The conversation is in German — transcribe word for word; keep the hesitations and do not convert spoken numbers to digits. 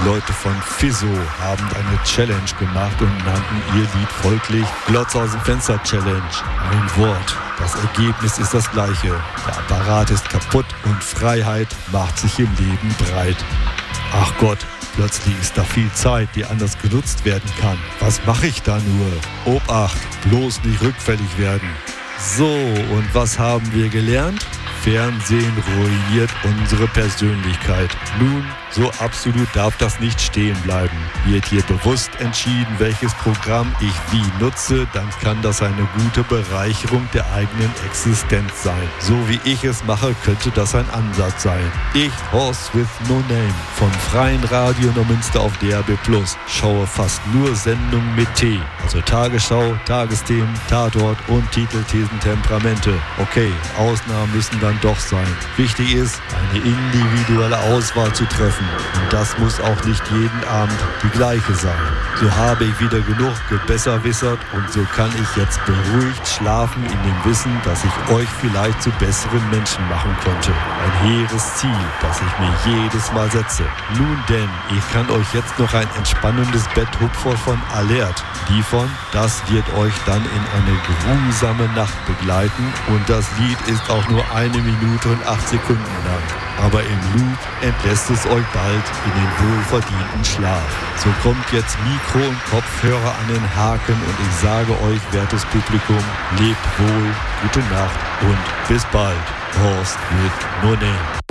Leute von Fizzo haben eine Challenge gemacht und nannten ihr Lied folglich Glotz aus dem Fenster Challenge. Ein Wort. Das Ergebnis ist das gleiche. Der Apparat ist kaputt und Freiheit macht sich im Leben breit. Ach Gott, plötzlich ist da viel Zeit, die anders genutzt werden kann. Was mache ich da nur? Obacht, bloß nicht rückfällig werden. So, und was haben wir gelernt? Fernsehen ruiniert unsere Persönlichkeit. Nun, so absolut darf das nicht stehen bleiben. Wird hier bewusst entschieden, welches Programm ich wie nutze, dann kann das eine gute Bereicherung der eigenen Existenz sein. So wie ich es mache, könnte das ein Ansatz sein. Ich, Horst with No Name, vom Freien Radio Neumünster auf D A B plus, schaue fast nur Sendungen mit T, also Tagesschau, Tagesthemen, Tatort und Titel, Thesen, Temperamente. Okay, Ausnahmen müssen dann doch sein. Wichtig ist, eine individuelle Auswahl zu treffen. Und das muss auch nicht jeden Abend die gleiche sein. So habe ich wieder genug gebesserwissert und so kann ich jetzt beruhigt schlafen in dem Wissen, dass ich euch vielleicht zu besseren Menschen machen konnte. Ein hehres Ziel, das ich mir jedes Mal setze. Nun denn, ich kann euch jetzt noch ein entspannendes Betthupfer von Alert liefern. Das wird euch dann in eine grusame Nacht begleiten und das Lied ist auch nur eine Minute und acht Sekunden lang. Aber im Loop entlässt es euch bald in den wohlverdienten Schlaf. So kommt jetzt Mikro und Kopfhörer an den Haken und ich sage euch, wertes Publikum, lebt wohl, gute Nacht und bis bald. Horst with No Name.